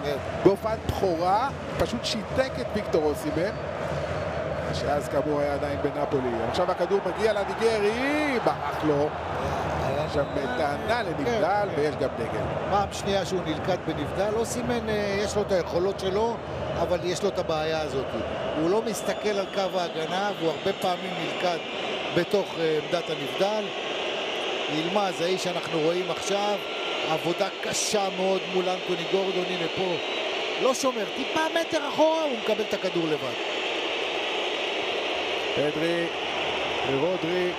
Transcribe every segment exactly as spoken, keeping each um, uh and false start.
בהופעת בכורה, פשוט שיתק את ויקטור אוסימן, שאז כאמור היה עדיין בנפולי. עכשיו הכדור מגיע לניגרי, ברח לו, שם טענה לנבדל ויש גם דגל. פעם שנייה שהוא נלכד בנבדל, אוסימן יש לו את היכולות שלו, אבל יש לו את הבעיה הזאת. הוא לא מסתכל על קו ההגנה, והוא הרבה פעמים נלכד בתוך עמדת הנבדל. ילמז, האיש שאנחנו רואים עכשיו, עבודה קשה מאוד מול אנטוני גורדון, הנה פה, לא שומר, טיפה מטר אחורה, הוא מקבל את הכדור לבד. פדרי ורודרי,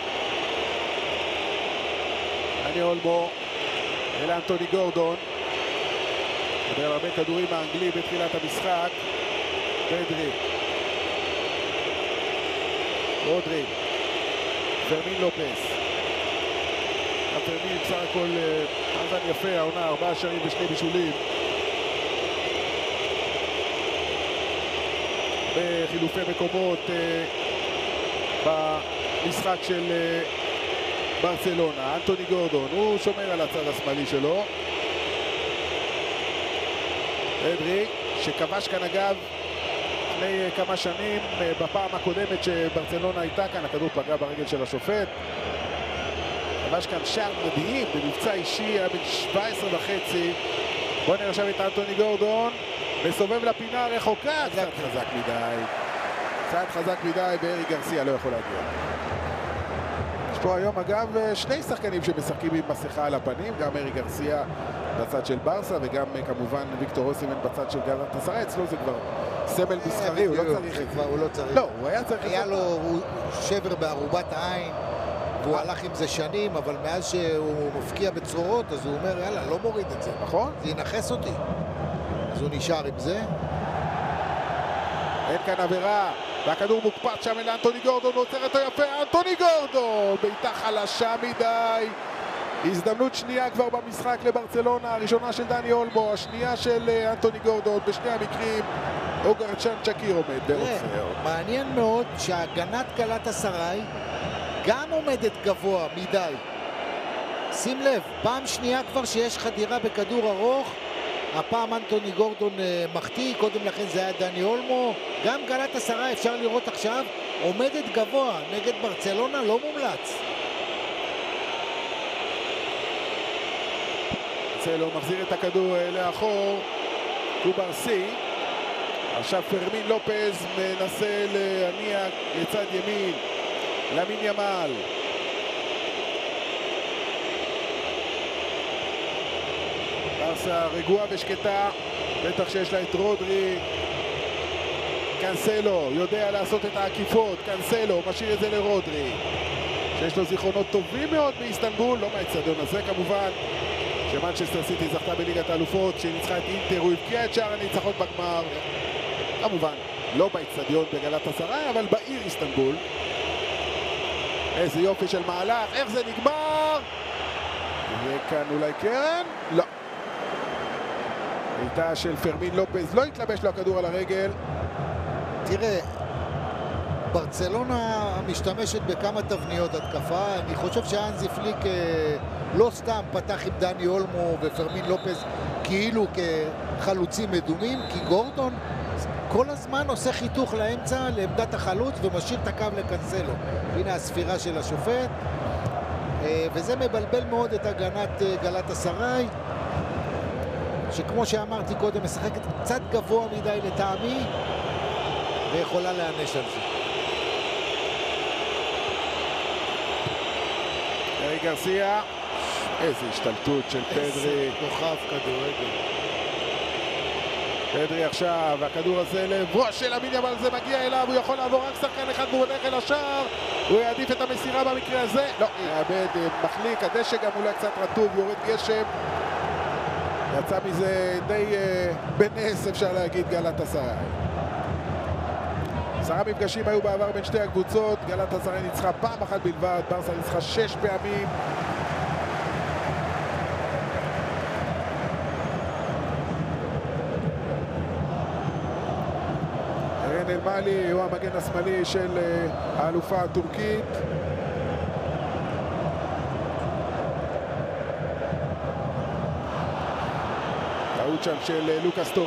דני אולמו, אל אנטוני גורדון, מדבר הרבה כדורים האנגלי בתחילת המשחק. פדרי, רודרי, פרמין לופס. פרמין בסך הכל מאזן יפה, העונה ארבעה שערים ושני בישולים. בחילופי מקומות במשחק של ברצלונה. אנטוני גורדון, הוא שומר על הצד השמאלי שלו. פדרי, שכבש כאן אגב לפני כמה שנים, בפעם הקודמת שברצלונה הייתה כאן, הכדור פגע ברגל של השופט. כבש כאן שער מדהים במבצע אישי, היה בן שבע עשרה וחצי. בוא נראה עכשיו את אנטוני גורדון, מסובב לפינה רחוקה, קצת חזק מדי. קצת חזק מדי, וארי גרסיה לא יכול להגיע. יש פה היום אגב שני שחקנים שמשחקים עם מסכה על הפנים, גם ארי גרסיה בצד של ברסה, וגם כמובן ויקטור אוסימן בצד של גלאטסראי. אצלו זה כבר סמל מסחרי, הוא לא צריך את זה. הוא לא צריך. לא, הוא היה צריך את זה. היה לו שבר בערובת העין, והוא הלך עם זה שנים, אבל מאז שהוא מפקיע בצרורות, אז הוא אומר, יאללה, לא מוריד את זה. נכון? זה ינחס אותי. אז הוא נשאר עם זה. אין כאן עבירה, והכדור מוקפץ שם אל אנטוני גורדון, עוצר אותו יפה, אנטוני גורדון! בעיטה חלשה מדי. הזדמנות שנייה כבר במשחק לברצלונה, הראשונה של דני אולמו, השנייה של אנטוני גורדון, בשני המקרים אוגרצ'אן צ'קיר עומד ועוצר. מעניין מאוד שהגנת גלאטסראי גם עומדת גבוה מדי. שים לב, פעם שנייה כבר שיש חדירה בכדור ארוך, הפעם אנטוני גורדון מחטיא, קודם לכן זה היה דני אולמו. גם גלאטסראי, אפשר לראות עכשיו, עומדת גבוה נגד ברצלונה, לא מומלץ. צלו מחזיר את הכדור לאחור, קוברסי. עכשיו פרמין לופז מנסה להניע לצד ימין, למין ימל. ברסה רגועה ושקטה, בטח שיש לה את רודרי. קנסלו יודע לעשות את העקיפות, קנסלו משאיר את זה לרודרי, שיש לו זיכרונות טובים מאוד באיסטנבול, לא מהאצטדיון הזה כמובן, שמנצ'סטר סיטי זכתה בליגת האלופות, שניצחה את אינטר, הוא הבקיע את שער הניצחון בגמר, כמובן לא באצטדיון בגלאטסראי, אבל בעיר איסטנבול. איזה יופי של מהלך, איך זה נגמר? וכאן אולי קרן? לא. בעיטה של פרמין לופז, לא התלבש לו הכדור על הרגל. תראה, ברצלונה משתמשת בכמה תבניות התקפה. אני חושב שהאנזי פליק לא סתם פתח עם דני אולמו ופרמין לופז כאילו כחלוצים מדומים, כי גורדון כל הזמן עושה חיתוך לאמצע, לעמדת החלוץ, ומשאיר את הקו לקנסלו. הנה הספירה של השופט, וזה מבלבל מאוד את הגנת גלאטסראי, שכמו שאמרתי קודם, משחקת קצת גבוה מדי לטעמי, ויכולה להענש על זה. ארי גרסיה, איזה השתלטות של פדרי. איזה כוכב כדורגל. פדרי עכשיו, הכדור הזה לברוש של למין ימל, זה מגיע אליו, הוא יכול לעבור רק שחקן אחד והוא הולך אל השער, הוא יעדיף את המסירה במקרה הזה, לא, יאבד, מחליק, הדשא גם אולי קצת רטוב, יורד גשם, יצא מזה די uh, בנס, אפשר להגיד, גלאטסראי. עשרה מפגשים היו בעבר בין שתי הקבוצות, גלאטסראי ניצחה פעם אחת בלבד, ברסה ניצחה שש פעמים. ערן אלמלי הוא המגן השמאלי של האלופה הטורקית. טעות שם של לוקאס טורס.